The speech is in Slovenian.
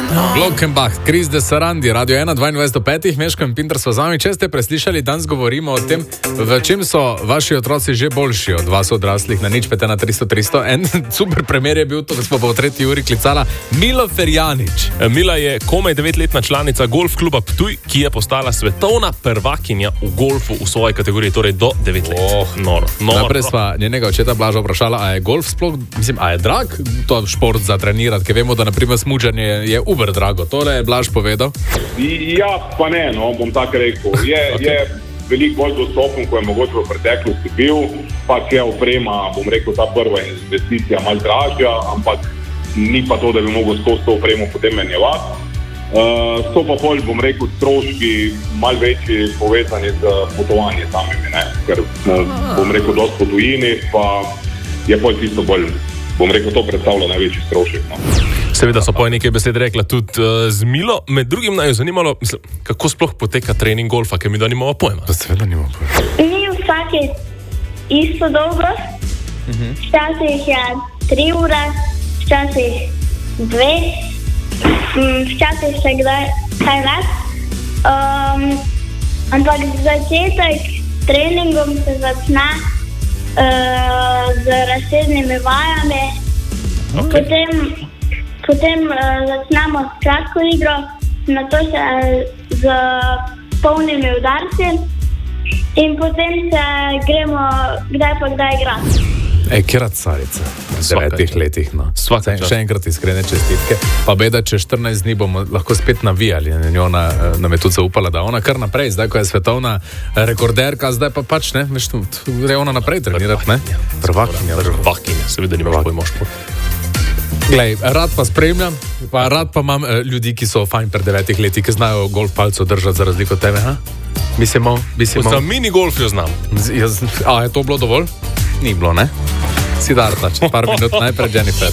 Glockenbach, Chris de Sarandi, Radio 1, 22:05, Meško in Pinter so z vami. Če ste preslišali, danes govorimo o tem, v čem so vaši otroci že boljši od vas odraslih. Na nič pete na 300. En super primer je bil to, da smo po 3. uri klicala Milo Ferjanič. Mila je komaj 9-letna članica golf kluba Ptuj, ki je postala svetovna prvakinja v golfu v svoji kategoriji, torej do 9 let. Noro. Naprej sva njenega očeta Blaža vprašala, a je golf sploh, a je drag to šport za trenirati, ker vemo, da naprimer smučanje je uber drago. Tole je Blaž povedal. Ja, pa ne, bom tako rekel. Je veliko bolj dostopen, kot je mogoče v preteklosti bil, pač je oprema, bom rekel, ta prva investicija malo dražja, ampak ni pa to, da bi mogel skozi to opremo potem menjevati. So pa bolj, bom rekel, stroški malo večji povezani z potovanjem samimi, ne? Ker bom rekel, dosti po tujini, pa je bolj tisto bolj, bom rekel, to predstavlja največji strošek. No? Seveda so po nekaj besed rekla tudi z Milo. Med drugim naj jo zanimalo, kako sploh poteka trening golfa, ker mi da nimamo pojma. Seveda nimamo pojma. Ni vsake isto dobro. Včasih je 3 ure, včasih 2, včasih še kaj več. Ampak začetek treningom se začne z razsežnimi vajami. Potem začnemo s kratko igro, nato še z polnimi udarci in potem se gremo kdaj pa kdaj igrati. Kjera carica v 9 letih, no. Še enkrat iskrene čestitke. Pa beda, če 14 dni bomo lahko spet navijali. Ona nam je tudi zaupala, da ona kar naprej, zdaj ko je svetovna rekorderka, zdaj pa pač, ne, veš, gre ona naprej trenirati, ne? Prvakinja, seveda nimaš pojma šport. Glej, rad pa spremljam, pa rad pa imam ljudi, ki so fajn pred 9 leti, ki znajo golf palco držati za razliko od tebe, ha? Za mini golf jo znam. A je to bilo dovolj? Ni bilo, ne? Siddhartha, čez par minut najprej Jennifer.